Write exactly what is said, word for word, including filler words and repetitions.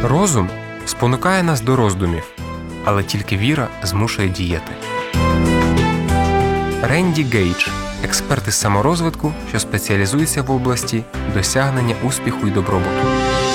Розум спонукає нас до роздумів, але тільки віра змушує діяти. Ренді Гейдж – експерт із саморозвитку, що спеціалізується в області досягнення успіху і добробуту.